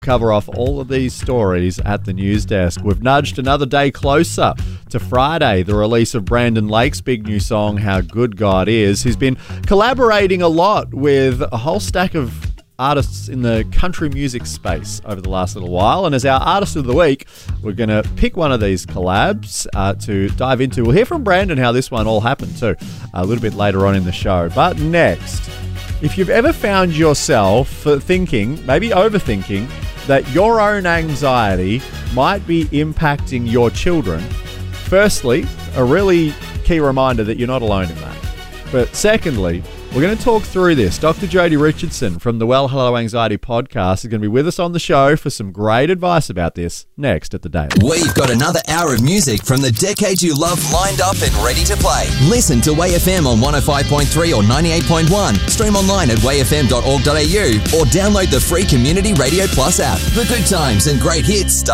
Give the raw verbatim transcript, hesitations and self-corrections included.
Cover off all of these stories at the news desk. We've nudged another day closer to Friday, the release of Brandon Lake's big new song, How Good God Is. He's been collaborating a lot with a whole stack of artists in the country music space over the last little while. And as our Artist of the Week, we're going to pick one of these collabs uh, to dive into. We'll hear from Brandon how this one all happened too a little bit later on in the show. But next, if you've ever found yourself thinking, maybe overthinking, that your own anxiety might be impacting your children, firstly, a really key reminder that you're not alone in that. But secondly, we're going to talk through this. Doctor Jodie Richardson from the Well Hello Anxiety podcast is going to be with us on the show for some great advice about this next at The Daily. We've got another hour of music from the decades you love lined up and ready to play. Listen to Way F M on one oh five point three or ninety-eight point one. Stream online at way f m dot org dot a u or download the free Community Radio Plus app. The good times and great hits start